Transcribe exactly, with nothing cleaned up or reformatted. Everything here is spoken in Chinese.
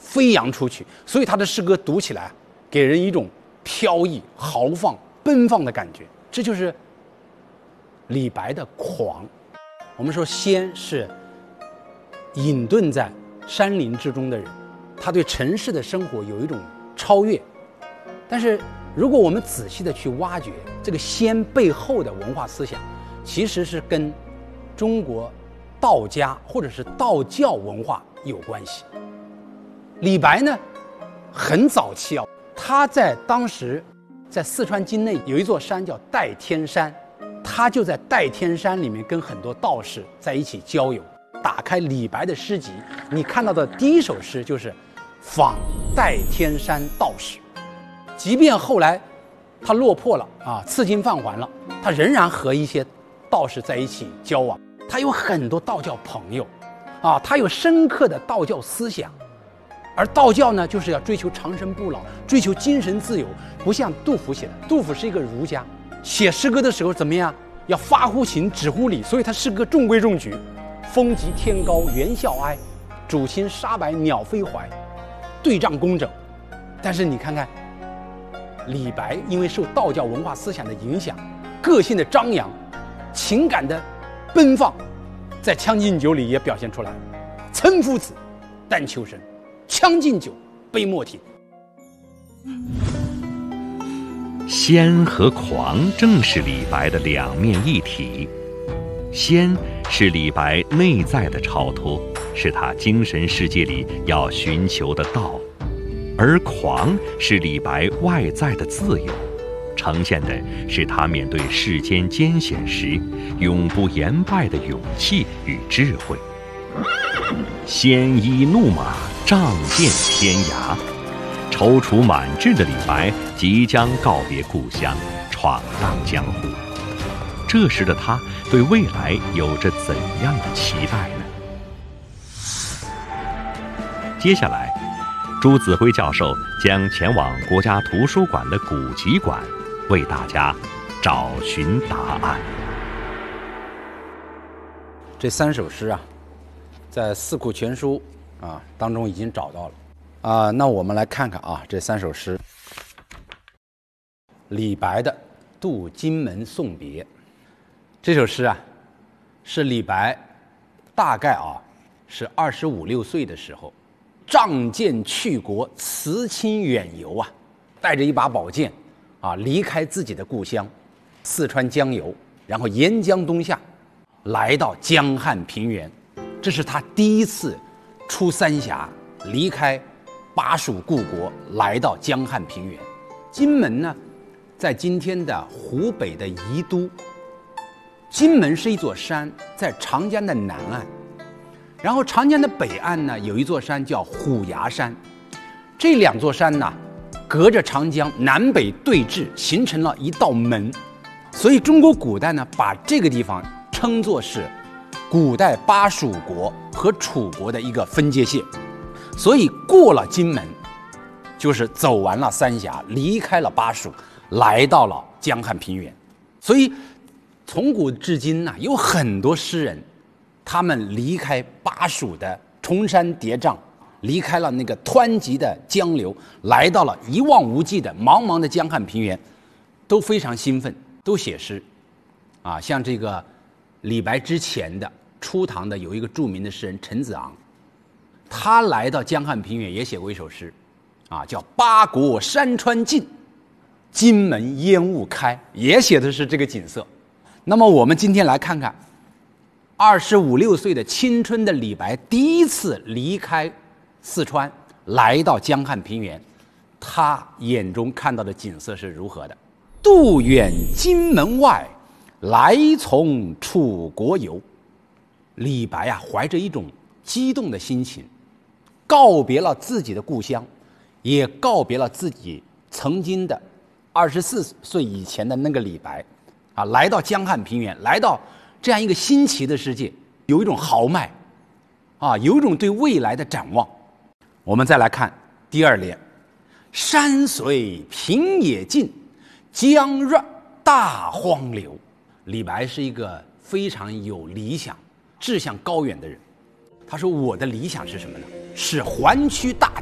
飞扬出去，所以他的诗歌读起来给人一种飘逸、豪放、奔放的感觉。这就是李白的狂。我们说仙是隐遁在山林之中的人，他对尘世的生活有一种超越。但是如果我们仔细的去挖掘这个仙背后的文化思想，其实是跟中国道家或者是道教文化有关系。李白呢，很早期啊，他在当时在四川境内有一座山叫代天山，他就在代天山里面跟很多道士在一起交友。打开李白的诗集，你看到的第一首诗就是《访代天山道士》。即便后来他落魄了啊，赐金放还了，他仍然和一些道士在一起交往。他有很多道教朋友啊，他有深刻的道教思想。而道教呢，就是要追求长生不老，追求精神自由，不像杜甫写的。杜甫是一个儒家，写诗歌的时候怎么样？要发乎情，止乎礼，所以他诗歌中规中矩。风急天高猿啸哀，渚清沙白鸟飞怀，对仗工整。但是你看看李白，因为受道教文化思想的影响，个性的张扬，情感的奔放，在《将进酒》里也表现出来。岑夫子，但求生，将进酒，杯莫停。 仙和狂正是李白的两面一体。仙是李白内在的超脱，是他精神世界里要寻求的道；而狂是李白外在的自由，呈现的是他面对世间艰险时永不言败的勇气与智慧。鲜衣怒马，仗剑天涯，踌躇满志的李白即将告别故乡，闯荡江湖。这时的他对未来有着怎样的期待呢？接下来，朱子辉教授将前往国家图书馆的古籍馆，为大家找寻答案。 这三首诗啊，在《四库全书》啊当中已经找到了啊。那我们来看看啊，这三首诗。李白的《渡荆门送别》这首诗啊，是李白大概啊是二十五六岁的时候，仗剑去国，辞亲远游啊，带着一把宝剑啊，离开自己的故乡四川江油，然后沿江东下，来到江汉平原。这是他第一次出三峡，离开巴蜀故国，来到江汉平原。荆门呢，在今天的湖北的宜都。荆门是一座山，在长江的南岸，然后长江的北岸呢，有一座山叫虎牙山。这两座山呢，隔着长江南北对峙，形成了一道门。所以中国古代呢，把这个地方称作是古代巴蜀国和楚国的一个分界线。所以过了荆门，就是走完了三峡，离开了巴蜀，来到了江汉平原。所以从古至今呢，有很多诗人，他们离开巴蜀的崇山叠嶂，离开了那个湍急的江流，来到了一望无际的茫茫的江汉平原，都非常兴奋，都写诗。啊，像这个李白之前的初唐的有一个著名的诗人陈子昂，他来到江汉平原也写过一首诗，啊，叫《八国山川尽，荆门烟雾开》，也写的是这个景色。那么我们今天来看看，二十五六岁的青春的李白第一次离开四川，来到江汉平原，他眼中看到的景色是如何的？渡远荆门外，来从楚国游。李白啊，怀着一种激动的心情，告别了自己的故乡，也告别了自己曾经的二十四岁以前的那个李白。啊，来到江汉平原，来到这样一个新奇的世界，有一种豪迈，啊，有一种对未来的展望。我们再来看第二联：山随平野尽，江润大荒流。李白是一个非常有理想、志向高远的人。他说：“我的理想是什么呢？是环区大